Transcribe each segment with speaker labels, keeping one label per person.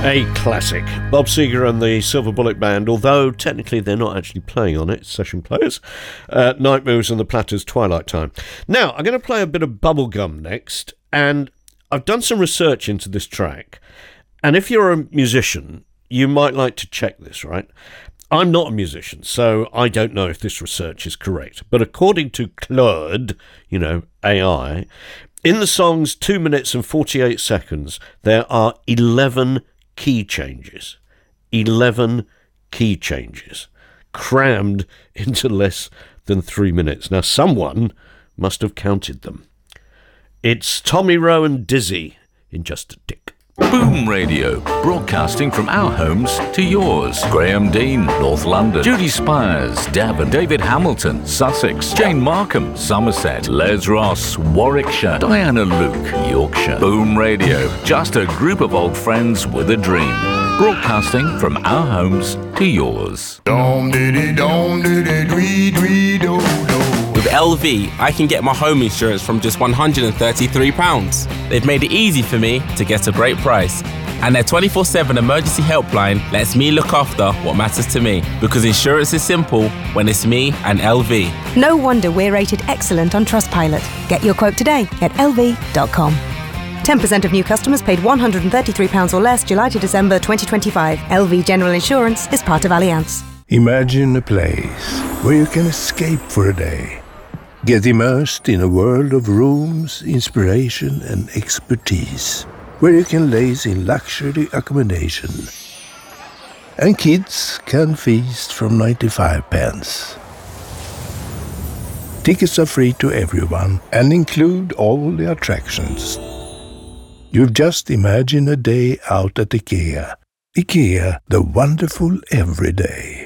Speaker 1: A classic. Bob Seger and the Silver Bullet Band, although technically they're not actually playing on it, session players. Night Moves and the Platters' Twilight Time. Now, I'm going to play a bit of Bubblegum next, and I've done some research into this track. And if you're a musician, you might like to check this, right? I'm not a musician, so I don't know if this research is correct. But according to Claude, AI, in the song's 2 minutes and 48 seconds, there are 11 key changes. 11 key changes crammed into less than 3 minutes. Now, someone must have counted them. It's Tommy Rowe and Dizzy in Just a Tick.
Speaker 2: Boom Radio, broadcasting from our homes to yours. Graham Dean, North London. Judy Spires, Devon. David Hamilton, Sussex. Jane Markham, Somerset. Les Ross, Warwickshire. Diana Luke, Yorkshire. Boom Radio, just a group of old friends with a dream. Broadcasting from our homes to yours.
Speaker 3: With LV, I can get my home insurance from just £133. They've made it easy for me to get a great price. And their 24/7 emergency helpline lets me look after what matters to me. Because insurance is simple when it's me and LV.
Speaker 4: No wonder we're rated excellent on Trustpilot. Get your quote today at lv.com. 10% of new customers paid £133 or less July to December 2025. LV General Insurance is part of Allianz.
Speaker 5: Imagine a place where you can escape for a day. Get immersed in a world of rooms, inspiration and expertise. Where you can laze in luxury accommodation. And kids can feast from 95 pence. Tickets are free to everyone and include all the attractions. You've just imagined a day out at IKEA. IKEA, the wonderful everyday.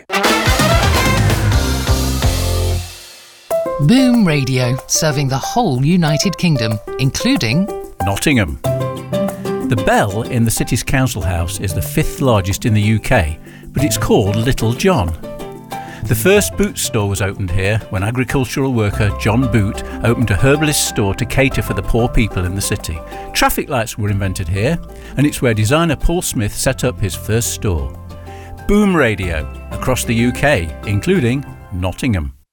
Speaker 6: Boom Radio, serving the whole United Kingdom, including
Speaker 7: Nottingham. The Bell in the city's council house is the 5th largest in the UK, but it's called Little John. The first Boots store was opened here when agricultural worker John Boot opened a herbalist store to cater for the poor people in the city. Traffic lights were invented here, and it's where designer Paul Smith set up his first store. Boom Radio, across the UK, including Nottingham.